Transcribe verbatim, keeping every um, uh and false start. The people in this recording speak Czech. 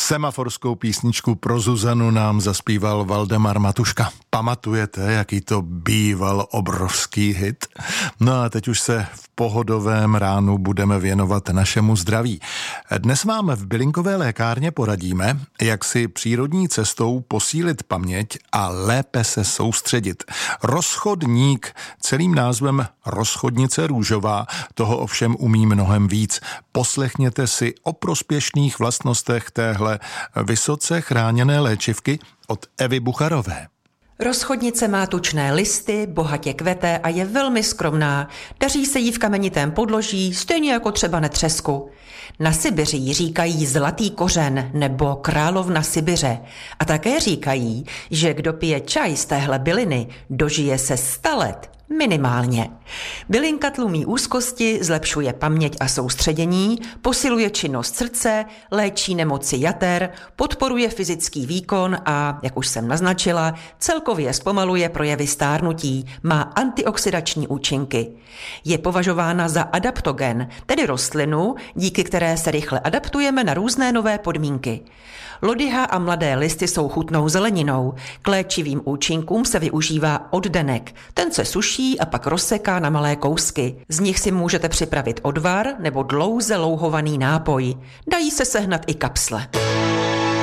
Semaforskou písničku pro Zuzanu nám zaspíval Valdemar Matuška. Pamatujete, jaký to býval obrovský hit? No a teď už se v pohodovém ránu budeme věnovat našemu zdraví. Dnes vám v bylinkové lékárně poradíme, jak si přírodní cestou posílit paměť a lépe se soustředit. Rozchodník, celým názvem Rozchodnice růžová, toho ovšem umí mnohem víc. Poslechněte si o prospěšných vlastnostech téhle vysoce chráněné léčivky od Evy Bucharové. Rozchodnice má tučné listy, bohatě kvete a je velmi skromná. Daří se jí v kamenitém podloží, stejně jako třeba netřesku. Na Sibiři jí říkají zlatý kořen nebo královna Sibiře. A také říkají, že kdo pije čaj z téhle byliny, dožije se sta let. Minimálně. Bylinka tlumí úzkosti, zlepšuje paměť a soustředění, posiluje činnost srdce, léčí nemoci jater, podporuje fyzický výkon a, jak už jsem naznačila, celkově zpomaluje projevy stárnutí, má antioxidační účinky. Je považována za adaptogen, tedy rostlinu, díky které se rychle adaptujeme na různé nové podmínky. Lodyha a mladé listy jsou chutnou zeleninou. K léčivým účinkům se využívá oddenek. Ten se suší a pak rozseká na malé kousky. Z nich si můžete připravit odvar nebo dlouze louhovaný nápoj. Dají se sehnat i kapsle.